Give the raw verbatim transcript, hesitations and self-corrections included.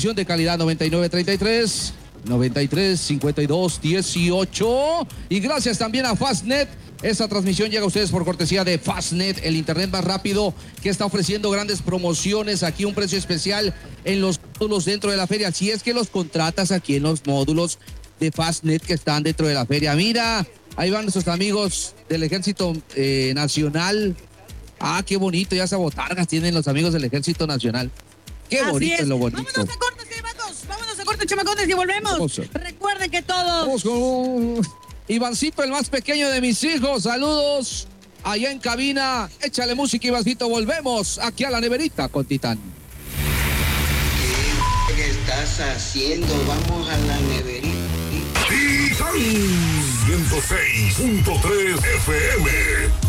Transmisión de calidad noventa y nueve treinta y tres, noventa y tres cincuenta y dos dieciocho. Y gracias también a Fastnet. Esta transmisión llega a ustedes por cortesía de Fastnet, el internet más rápido que está ofreciendo grandes promociones. Aquí un precio especial en los módulos dentro de la feria. Si es que los contratas aquí en los módulos de Fastnet que están dentro de la feria. Mira, ahí van nuestros amigos del Ejército eh, Nacional. Ah, qué bonito, ya esa botargas tienen los amigos del Ejército Nacional. Qué Así bonito es. es lo bonito. Vámonos a cortes, chamacones. Vámonos a cortes, chamacones, y volvemos. Vamos. Recuerden que todos... Vamos con Ivancito, el más pequeño de mis hijos. Saludos allá en cabina. Échale música, Ivancito. Volvemos aquí a la neverita con Titán. ¿Qué estás haciendo? Vamos a la neverita. Titán ciento seis punto tres F M.